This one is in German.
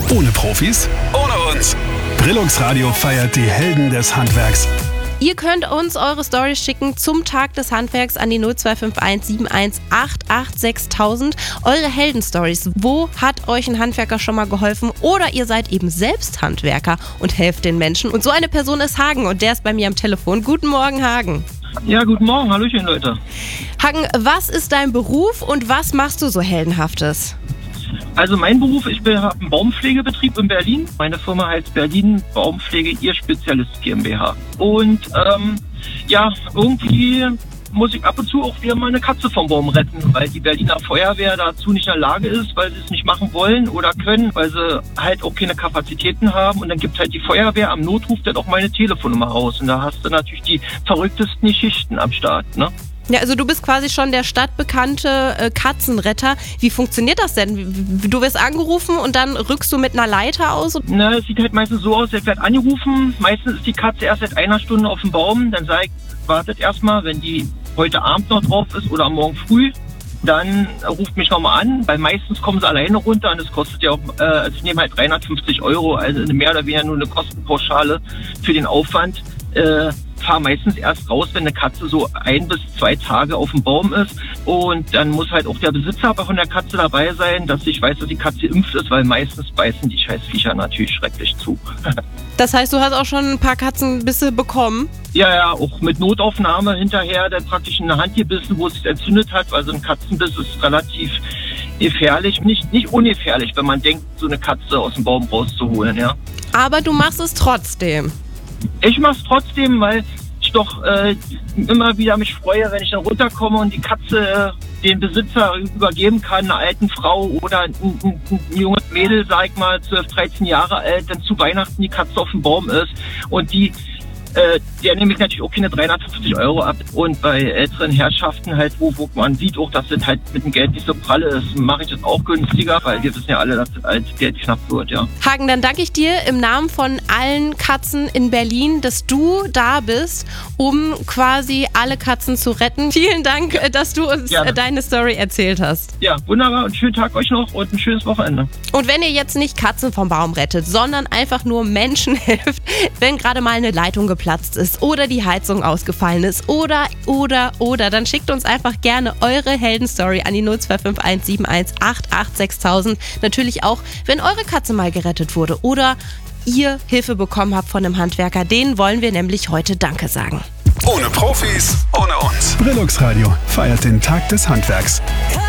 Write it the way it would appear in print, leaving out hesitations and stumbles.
Ohne Profis, ohne uns. Brillux Radio feiert die Helden des Handwerks. Ihr könnt uns eure Storys schicken zum Tag des Handwerks an die 0251 7188 6000. Eure Heldenstories. Wo hat euch ein Handwerker schon mal geholfen? Oder ihr seid eben selbst Handwerker und helft den Menschen. Und so eine Person ist Hagen und der ist bei mir am Telefon. Guten Morgen, Hagen. Ja, guten Morgen. Hallöchen, Leute. Hagen, was ist dein Beruf und was machst du so Heldenhaftes? Also mein Beruf, ich habe einen Baumpflegebetrieb in Berlin. Meine Firma heißt Berlin Baumpflege, Ihr Spezialist GmbH. Und irgendwie muss ich ab und zu auch wieder mal eine Katze vom Baum retten, weil die Berliner Feuerwehr dazu nicht in der Lage ist, weil sie es nicht machen wollen oder können, weil sie halt auch keine Kapazitäten haben. Und dann gibt halt die Feuerwehr am Notruf dann auch meine Telefonnummer raus. Und da hast du natürlich die verrücktesten Geschichten am Start, ne? Ja, also du bist quasi schon der stadtbekannte Katzenretter. Wie funktioniert das denn? Du wirst angerufen und dann rückst du mit einer Leiter aus? Na, es sieht halt meistens so aus, ich werde angerufen. Meistens ist die Katze erst seit einer Stunde auf dem Baum. Dann sage ich, wartet erstmal, wenn die heute Abend noch drauf ist oder morgen früh. Dann ruft mich nochmal an, weil meistens kommen sie alleine runter und es kostet ja auch, ich nehme halt 350 €, also mehr oder weniger nur eine Kostenpauschale für den Aufwand. Fahre meistens erst raus, wenn eine Katze so 1 bis 2 Tage auf dem Baum ist. Und dann muss halt auch der Besitzer aber von der Katze dabei sein, dass ich weiß, dass die Katze geimpft ist, weil meistens beißen die Scheißviecher natürlich schrecklich zu. Das heißt, du hast auch schon ein paar Katzenbisse bekommen? Ja, auch mit Notaufnahme hinterher, dann praktisch in der Hand gebissen, wo es sich entzündet hat. Also ein Katzenbiss ist relativ gefährlich, nicht ungefährlich, wenn man denkt, so eine Katze aus dem Baum rauszuholen, ja. Aber du machst es trotzdem. Ich mache es trotzdem, weil ich doch immer wieder mich freue, wenn ich dann runterkomme und die Katze den Besitzer übergeben kann, einer alten Frau oder ein junges Mädel, sag ich mal, 12, 13 Jahre alt, dann zu Weihnachten die Katze auf dem Baum ist und der nehme ich natürlich auch keine 350 € ab. Und bei älteren Herrschaften halt, wo man sieht auch, dass das halt mit dem Geld nicht so pralle ist, mache ich das auch günstiger, weil wir wissen ja alle, dass das als Geld knapp wird, ja. Hagen, dann danke ich dir im Namen von allen Katzen in Berlin, dass du da bist, um quasi alle Katzen zu retten. Vielen Dank, dass du uns deine Story erzählt hast. Ja, wunderbar und schönen Tag euch noch und ein schönes Wochenende. Und wenn ihr jetzt nicht Katzen vom Baum rettet, sondern einfach nur Menschen helft, wenn gerade mal eine Leitung geplatzt ist oder die Heizung ausgefallen ist oder, dann schickt uns einfach gerne eure Heldenstory an die 0251 7188 6000. Natürlich auch, wenn eure Katze mal gerettet wurde oder ihr Hilfe bekommen habt von einem Handwerker. Denen wollen wir nämlich heute Danke sagen. Ohne Profis, ohne uns. Brillux Radio feiert den Tag des Handwerks.